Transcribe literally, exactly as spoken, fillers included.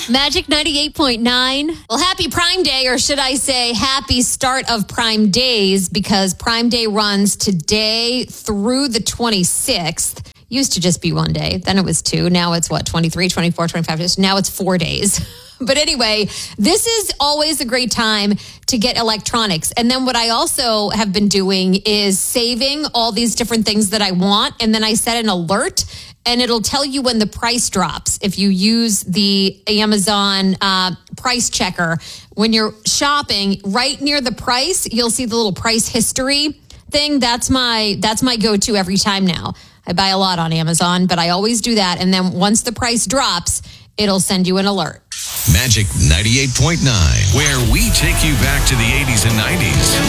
Magic ninety-eight point nine. Well, happy Prime Day, or should I say happy start of Prime Days, because Prime Day runs today through the twenty-sixth. Used to just be one day. Then it was two. Now it's what, twenty-three, twenty-four, twenty-five. Now it's four days. But anyway, this is always a great time to get electronics. And then what I also have been doing is saving all these different things that I want. And then I set an alert, and it'll tell you when the price drops. If you use the Amazon uh, price checker, when you're shopping, right near the price, you'll see the little price history thing. That's my that's my go-to every time now. I buy a lot on Amazon, but I always do that. And then once the price drops, it'll send you an alert. Magic ninety-eight point nine, where we take you back to the eighties and nineties.